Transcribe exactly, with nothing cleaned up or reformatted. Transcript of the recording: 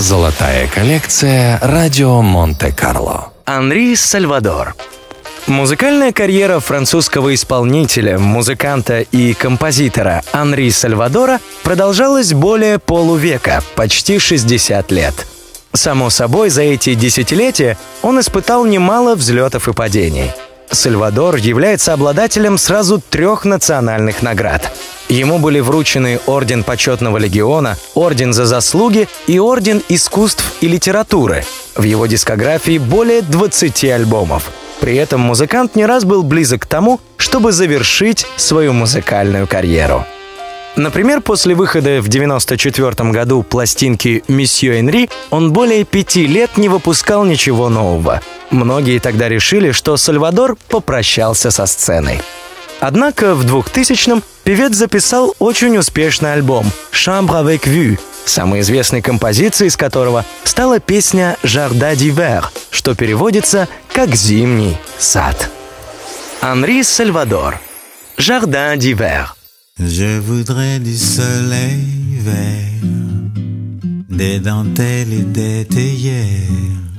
Золотая коллекция «Радио Монте-Карло». Анри Сальвадор. Музыкальная карьера французского исполнителя, музыканта и композитора Анри Сальвадора продолжалась более полувека, почти шестьдесят лет. Само собой, за эти десятилетия он испытал немало взлетов и падений. Сальвадор является обладателем сразу трех национальных наград. Ему были вручены Орден Почетного Легиона, Орден за заслуги и Орден Искусств и Литературы. В его дискографии более двадцати альбомов. При этом музыкант не раз был близок к тому, чтобы завершить свою музыкальную карьеру. Например, после выхода в девяносто четвёртом году пластинки «Месье Энри» он более пяти лет не выпускал ничего нового. Многие тогда решили, что Сальвадор попрощался со сценой. Однако в двухтысячном певец записал очень успешный альбом «Chambre avec vue», самой известной композицией из которого стала песня «Jardin d'hiver», что переводится как «Зимний сад». Анри Сальвадор. «Jardin d'hiver». Je voudrais du soleil vert, des dentelles et des théières,